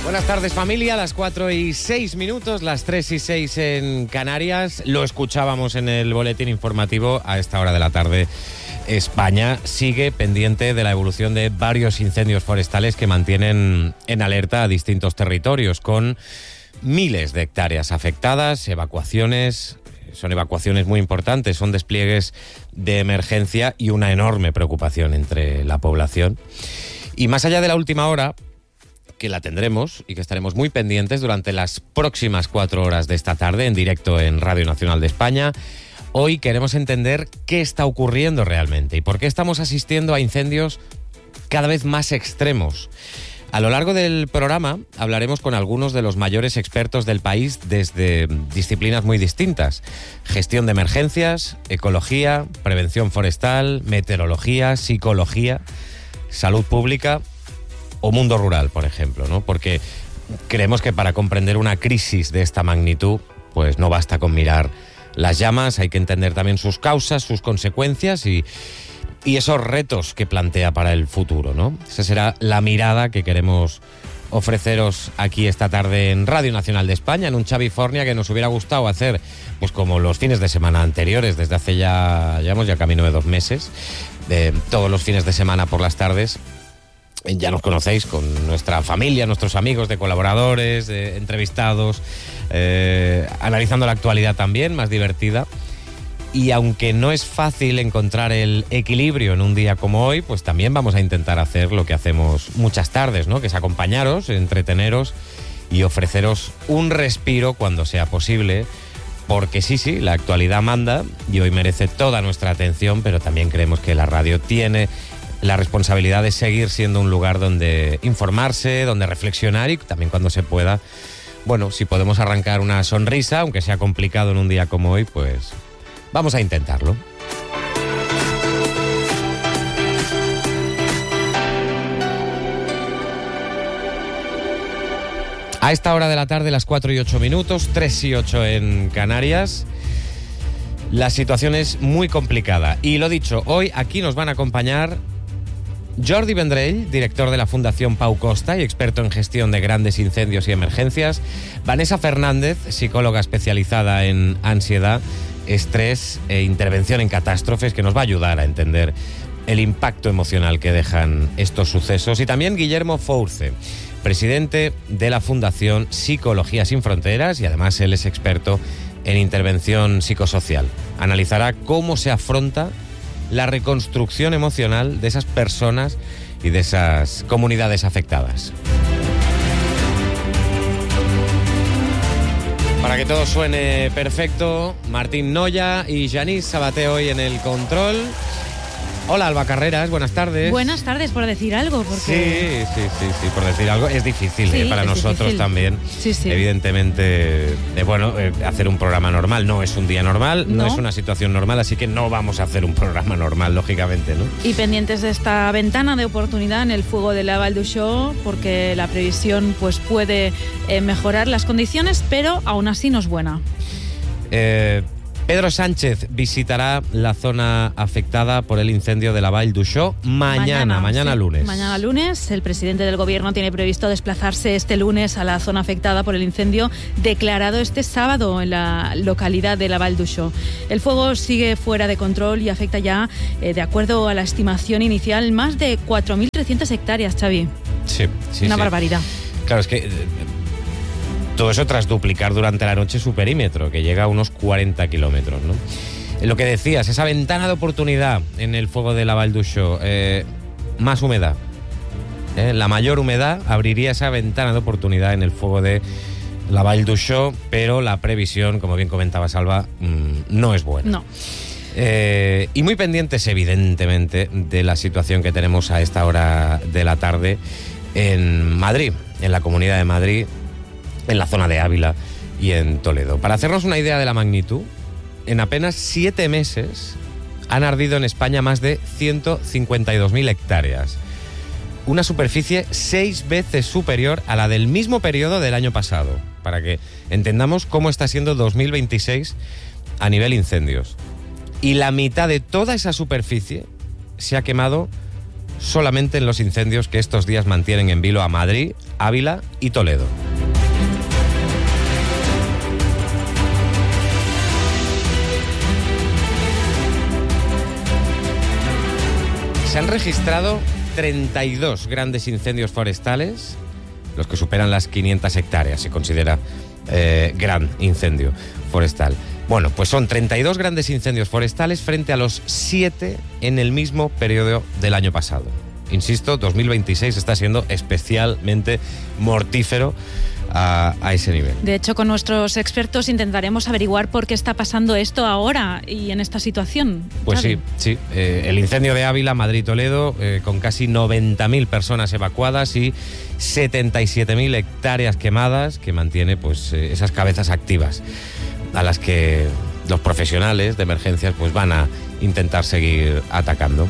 Buenas tardes, familia, las 4:06, las 3:06 en Canarias. Lo escuchábamos en el boletín informativo. A esta hora de la tarde, España sigue pendiente de la evolución de varios incendios forestales que mantienen en alerta a distintos territorios, con miles de hectáreas afectadas, evacuaciones. Son evacuaciones muy importantes, son despliegues de emergencia y una enorme preocupación entre la población. Y más allá de la última hora, que la tendremos y que estaremos muy pendientes durante las próximas 4 horas de esta tarde en directo en Radio Nacional de España, hoy queremos entender qué está ocurriendo realmente y por qué estamos asistiendo a incendios cada vez más extremos. A lo largo del programa hablaremos con algunos de los mayores expertos del país desde disciplinas muy distintas: gestión de emergencias, ecología, prevención forestal, meteorología, psicología, salud pública o mundo rural, por ejemplo, ¿no? Porque creemos que para comprender una crisis de esta magnitud, pues no basta con mirar las llamas, hay que entender también sus causas, sus consecuencias y esos retos que plantea para el futuro, ¿no? Esa será la mirada que queremos ofreceros aquí esta tarde en Radio Nacional de España, en un Xavifornia que nos hubiera gustado hacer, pues como los fines de semana anteriores, desde hace llevamos camino de 2 meses, todos los fines de semana por las tardes. Ya nos conocéis, con nuestra familia, nuestros amigos, de colaboradores, de entrevistados, analizando la actualidad también, más divertida. Y aunque no es fácil encontrar el equilibrio en un día como hoy, pues también vamos a intentar hacer lo que hacemos muchas tardes, ¿no? Que es acompañaros, entreteneros y ofreceros un respiro cuando sea posible. Porque sí, la actualidad manda y hoy merece toda nuestra atención, pero también creemos que la radio tiene la responsabilidad de seguir siendo un lugar donde informarse, donde reflexionar y también, cuando se pueda, bueno, si podemos arrancar una sonrisa, aunque sea complicado en un día como hoy, pues vamos a intentarlo. A esta hora de la tarde, las 4:08, 3:08 en Canarias, la situación es muy complicada. Y lo dicho, hoy aquí nos van a acompañar Jordi Vendrell, director de la Fundación Pau Costa y experto en gestión de grandes incendios y emergencias; Vanessa Fernández, psicóloga especializada en ansiedad, estrés e intervención en catástrofes, que nos va a ayudar a entender el impacto emocional que dejan estos sucesos; y también Guillermo Fource, presidente de la Fundación Psicología Sin Fronteras, y además él es experto en intervención psicosocial. Analizará cómo se afronta la reconstrucción emocional de esas personas y de esas comunidades afectadas. Para que todo suene perfecto, Martín Noya y Janice Sabaté hoy en el control. Hola, Alba Carreras, buenas tardes. Buenas tardes, por decir algo, porque... Sí, por decir algo. Es difícil, para es nosotros difícil. También. Sí. Evidentemente, hacer un programa normal no es un día normal, no es una situación normal, así que no vamos a hacer un programa normal, lógicamente, ¿no? Y pendientes de esta ventana de oportunidad en el fuego de la Vall d'Uixó, porque la previsión pues puede mejorar las condiciones, pero aún así no es buena. Pedro Sánchez visitará la zona afectada por el incendio de la Vall d'Uixó mañana lunes. Mañana lunes, el presidente del gobierno tiene previsto desplazarse este lunes a la zona afectada por el incendio declarado este sábado en la localidad de la Vall d'Uixó. El fuego sigue fuera de control y afecta ya, de acuerdo a la estimación inicial, más de 4.300 hectáreas, Xavi. Sí. Una barbaridad. Claro, es que... todo eso tras duplicar durante la noche su perímetro, que llega a unos 40 kilómetros, ¿no? Lo que decías, esa ventana de oportunidad en el fuego de la Vall d'Uixó, más humedad. La mayor humedad abriría esa ventana de oportunidad en el fuego de la Vall d'Uixó, pero la previsión, como bien comentaba Salva, no es buena. No. Y muy pendientes, evidentemente, de la situación que tenemos a esta hora de la tarde en Madrid, en la Comunidad de Madrid, en la zona de Ávila y en Toledo. Para hacernos una idea de la magnitud, en apenas 7 meses han ardido en España más de 152.000 hectáreas. Una superficie 6 veces superior a la del mismo periodo del año pasado, para que entendamos cómo está siendo 2026 a nivel incendios. Y la mitad de toda esa superficie se ha quemado solamente en los incendios que estos días mantienen en vilo a Madrid, Ávila y Toledo. Se han registrado 32 grandes incendios forestales, los que superan las 500 hectáreas, se considera gran incendio forestal. Bueno, pues son 32 grandes incendios forestales frente a los 7 en el mismo periodo del año pasado. Insisto, 2026 está siendo especialmente mortífero a ese nivel. De hecho, con nuestros expertos intentaremos averiguar por qué está pasando esto ahora y en esta situación. Pues ¿sabe? sí. El incendio de Ávila, Madrid-Toledo, con casi 90.000 personas evacuadas y 77.000 hectáreas quemadas, que mantiene pues esas cabezas activas a las que los profesionales de emergencias pues van a intentar seguir atacando.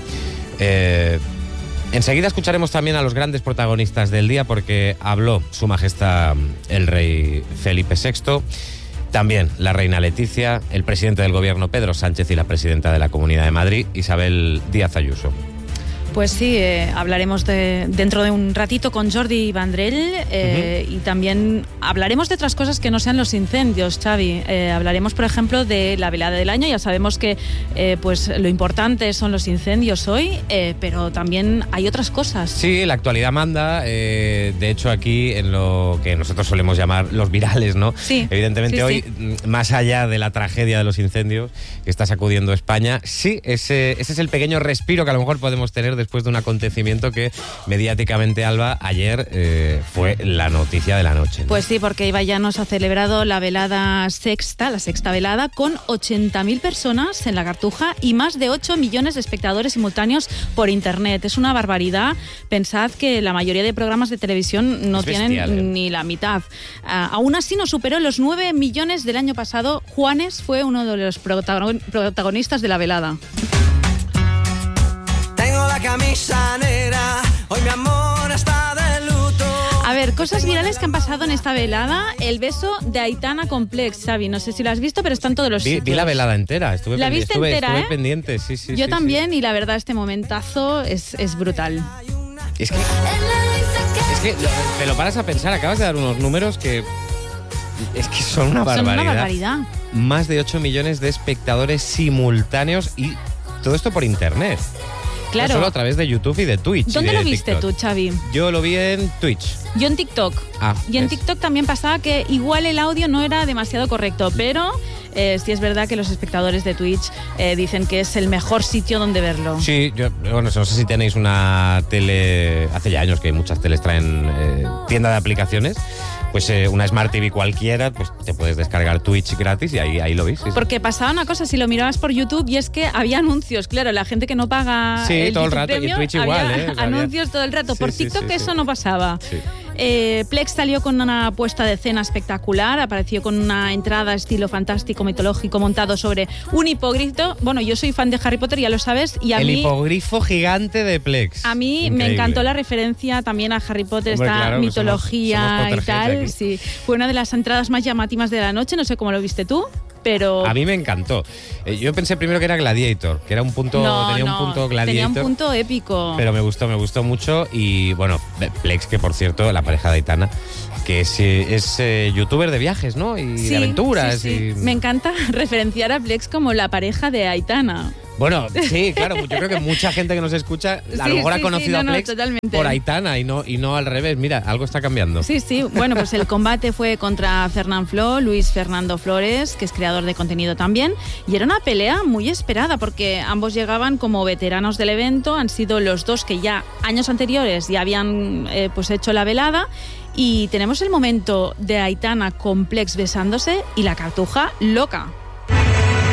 Enseguida escucharemos también a los grandes protagonistas del día, porque habló Su Majestad el Rey Felipe VI, también la Reina Leticia, el presidente del Gobierno Pedro Sánchez y la presidenta de la Comunidad de Madrid, Isabel Díaz Ayuso. Pues sí, hablaremos dentro de un ratito con Jordi Vendrell y también hablaremos de otras cosas que no sean los incendios, Xavi. Hablaremos, por ejemplo, de la velada del año. Ya sabemos que pues lo importante son los incendios hoy, pero también hay otras cosas. Sí, la actualidad manda. De hecho, aquí en lo que nosotros solemos llamar los virales, ¿no? Sí. Evidentemente hoy, más allá de la tragedia de los incendios que está sacudiendo España, sí, ese es el pequeño respiro que a lo mejor podemos tener después de un acontecimiento que mediáticamente, Alba, ayer fue la noticia de la noche, ¿no? Pues sí, porque Ibai Llanos ha celebrado la velada sexta, la sexta velada, con 80.000 personas en la Cartuja y más de 8 millones de espectadores simultáneos por internet. Es una barbaridad. Pensad que la mayoría de programas de televisión no tienen ni la mitad. Aún así no superó los 9 millones del año pasado. Juanes fue uno de los protagonistas de la velada. La camisa negra, hoy mi amor está de luto. A ver, cosas virales que han pasado en esta velada. El beso de Aitana con Plex, Xavi. No sé si lo has visto, pero está en todos los sitios. Vi la velada entera. Estuve pendiente, sí. Yo también, y la verdad, este momentazo es brutal. Es que te lo paras a pensar, acabas de dar unos números que es que son una barbaridad. Más de 8 millones de espectadores simultáneos y todo esto por internet. Claro. No solo a través de YouTube y de Twitch. ¿Dónde lo viste tú, Xavi? Yo lo vi en Twitch. Yo en TikTok. Y en TikTok también pasaba que igual el audio no era demasiado correcto, pero sí es verdad que los espectadores de Twitch dicen que es el mejor sitio donde verlo. Sí, no sé si tenéis una tele. Hace ya años que muchas teles traen tienda de aplicaciones. Pues una Smart TV cualquiera, pues te puedes descargar Twitch gratis y ahí lo ves. Sí. Porque pasaba una cosa, si lo mirabas por YouTube, y es que había anuncios, claro, la gente que no paga el todo YouTube el rato, Premium, y Twitch igual, anuncios todo el rato. Por TikTok eso no pasaba. Sí. Plex salió con una puesta de escena espectacular, apareció con una entrada estilo fantástico, mitológico, montado sobre un hipogrifo. Bueno, yo soy fan de Harry Potter, ya lo sabes, y el hipogrifo gigante de Plex. A mí me encantó la referencia también a Harry Potter, esta mitología somos y tal. Sí, fue una de las entradas más llamativas de la noche, no sé cómo lo viste tú. Pero... A mí me encantó. Yo pensé primero que era Gladiator, que era un punto, tenía un punto Gladiator. Tenía un punto épico. Pero me gustó mucho. Y bueno, Plex, que por cierto, la pareja de Aitana, que es youtuber de viajes, ¿no? Y de aventuras. Sí. Me encanta referenciar a Plex como la pareja de Aitana. Bueno, sí, claro, yo creo que mucha gente que nos escucha a lo mejor ha conocido a Plex por Aitana y no al revés. Mira, algo está cambiando. Sí, bueno, pues el combate fue contra Fernán Flo, Luis Fernando Flores, que es creador de contenido también, y era una pelea muy esperada porque ambos llegaban como veteranos del evento, han sido los dos que ya años anteriores ya habían pues hecho la velada, y tenemos el momento de Aitana con Plex besándose y la Cartuja loca.